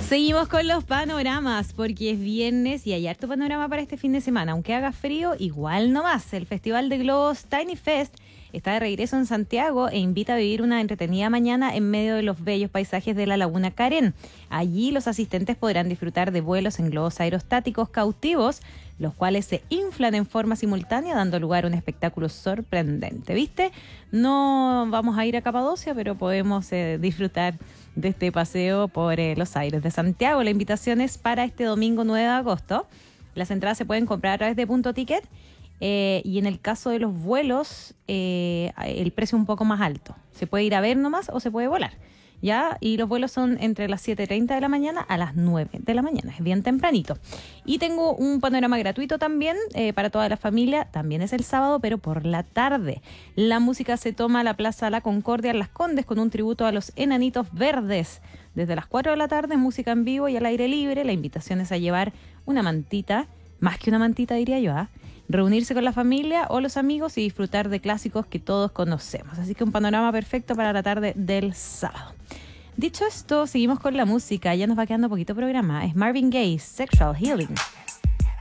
Seguimos con los panoramas, porque es viernes y hay harto panorama para este fin de semana. Aunque haga frío, igual no más. El Festival de Globos Tiny Fest está de regreso en Santiago e invita a vivir una entretenida mañana en medio de los bellos paisajes de la Laguna Carén. Allí los asistentes podrán disfrutar de vuelos en globos aerostáticos cautivos, los cuales se inflan en forma simultánea, dando lugar a un espectáculo sorprendente. ¿Viste? No vamos a ir a Capadocia, pero podemos disfrutar de este paseo por los aires de Santiago. La invitación es para este domingo 9 de agosto. Las entradas se pueden comprar a través de Punto Ticket. Y en el caso de los vuelos, el precio es un poco más alto. Se puede ir a ver nomás o se puede volar, ¿ya? Y los vuelos son entre las 7:30 de la mañana a las 9 de la mañana. Es bien tempranito. Y tengo un panorama gratuito también para toda la familia. También es el sábado, pero por la tarde. La música se toma a la Plaza La Concordia en Las Condes con un tributo a los Enanitos Verdes. Desde las 4 de la tarde, música en vivo y al aire libre. La invitación es a llevar una mantita, más que una mantita diría yo, ¿ah? Reunirse con la familia o los amigos y disfrutar de clásicos que todos conocemos. Así que un panorama perfecto para la tarde del sábado. Dicho esto, seguimos con la música. Ya nos va quedando poquito programa. Es Marvin Gaye, Sexual Healing.